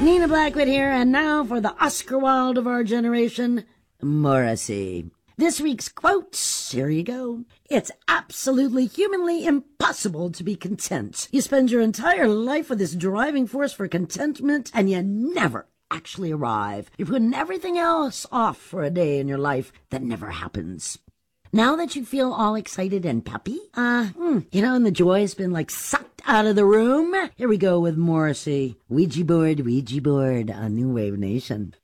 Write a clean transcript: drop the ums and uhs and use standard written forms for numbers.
Nina Blackwood here, and now for the Oscar Wilde of our generation, Morrissey. This week's quote, here you go. It's absolutely humanly impossible to be content. You spend your entire life with this driving force for contentment, and you never actually arrive. You're putting everything else off for a day in your life that never happens. Now that you feel all excited and peppy, and the joy's been sucked out of the room, here we go with Morrissey. Ouija board on New Wave Nation.